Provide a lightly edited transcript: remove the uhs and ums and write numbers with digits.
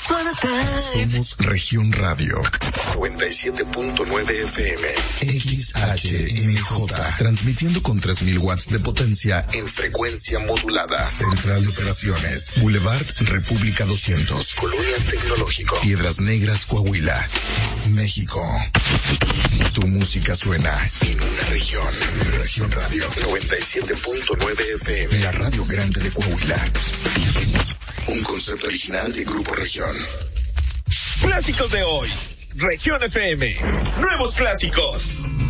Somos Región Radio 97.9 FM XHMJ, transmitiendo con 3000 watts de potencia en frecuencia modulada. Central de Operaciones, Boulevard República 200, Colonia Tecnológico, Piedras Negras, Coahuila, México. Tu música suena en una región. Región Radio 97.9 FM, la radio grande de Coahuila. Un concepto original de Grupo Región. Clásicos de hoy. Región FM. Nuevos clásicos.